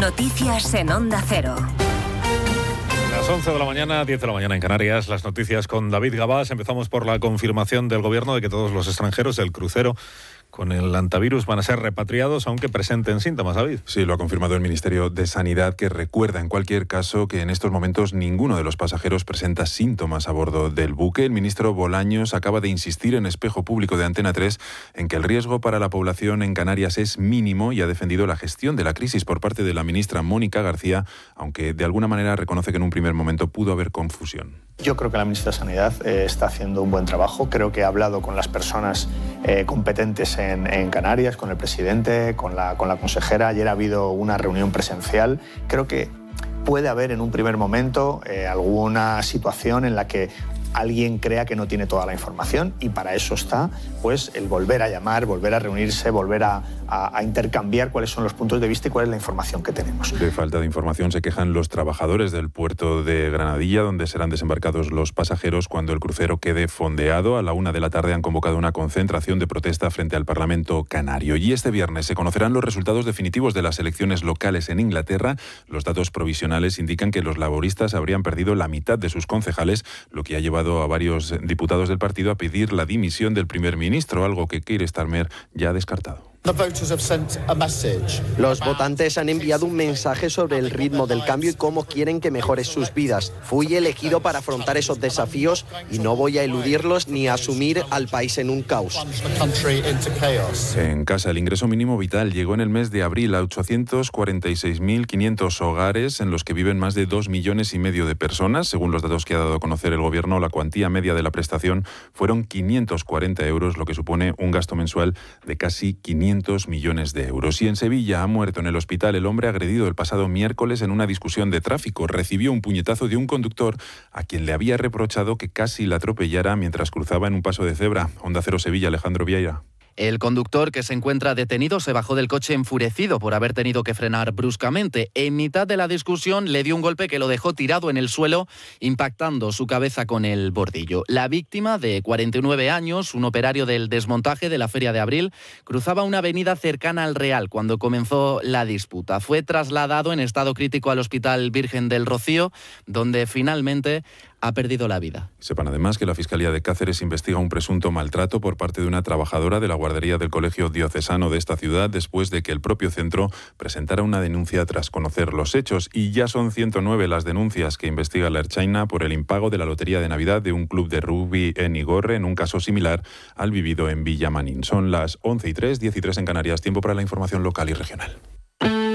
Noticias en Onda Cero. Las 11 de la mañana, 10 de la mañana en Canarias, las noticias con David Gabás. Empezamos por la confirmación del Gobierno de que todos los extranjeros del crucero con el hantavirus van a ser repatriados, aunque presenten síntomas, David. Sí, lo ha confirmado el Ministerio de Sanidad, que recuerda en cualquier caso que en estos momentos ninguno de los pasajeros presenta síntomas a bordo del buque. El ministro Bolaños acaba de insistir en Espejo Público de Antena 3 en que el riesgo para la población en Canarias es mínimo y ha defendido la gestión de la crisis por parte de la ministra Mónica García, aunque de alguna manera reconoce que en un primer momento pudo haber confusión. Yo creo que la ministra de Sanidad está haciendo un buen trabajo. Creo que ha hablado con las personas competentes en Canarias, con el presidente, con la consejera. Ayer ha habido una reunión presencial. Creo que puede haber en un primer momento alguna situación en la que alguien crea que no tiene toda la información, y para eso está pues el volver a llamar, volver a reunirse, volver a intercambiar cuáles son los puntos de vista y cuál es la información que tenemos. De falta de información se quejan los trabajadores del puerto de Granadilla, donde serán desembarcados los pasajeros cuando el crucero quede fondeado. A la 1 de la tarde han convocado una concentración de protesta frente al Parlamento canario. Y este viernes se conocerán los resultados definitivos de las elecciones locales en Inglaterra. Los datos provisionales indican que los laboristas habrían perdido la mitad de sus concejales, lo que ha llevado a varios diputados del partido a pedir la dimisión del primer ministro, algo que Keir Starmer ya ha descartado. Los votantes han enviado un mensaje sobre el ritmo del cambio y cómo quieren que mejore sus vidas. Fui elegido para afrontar esos desafíos y no voy a eludirlos ni a asumir al país en un caos. En casa, el ingreso mínimo vital llegó en el mes de abril a 846.500 hogares, en los que viven más de 2,5 millones de personas. Según los datos que ha dado a conocer el Gobierno, la cuantía media de la prestación fueron 540 euros, lo que supone un gasto mensual de casi 500 millones de euros. Y en Sevilla ha muerto en el hospital el hombre agredido el pasado miércoles en una discusión de tráfico. Recibió un puñetazo de un conductor a quien le había reprochado que casi la atropellara mientras cruzaba en un paso de cebra. Onda Cero Sevilla, Alejandro Vieira. El conductor, que se encuentra detenido, se bajó del coche enfurecido por haber tenido que frenar bruscamente. En mitad de la discusión le dio un golpe que lo dejó tirado en el suelo, impactando su cabeza con el bordillo. La víctima, de 49 años, un operario del desmontaje de la Feria de Abril, cruzaba una avenida cercana al Real cuando comenzó la disputa. Fue trasladado en estado crítico al Hospital Virgen del Rocío, donde finalmente ha perdido la vida. Sepan además que la Fiscalía de Cáceres investiga un presunto maltrato por parte de una trabajadora de la guardería del Colegio Diocesano de esta ciudad, después de que el propio centro presentara una denuncia tras conocer los hechos. Y ya son 109 las denuncias que investiga la Ertzaintza por el impago de la lotería de Navidad de un club de rugby en Igorre, en un caso similar al vivido en Villamanín. Son las 11:03, 10:03 en Canarias. Tiempo para la información local y regional.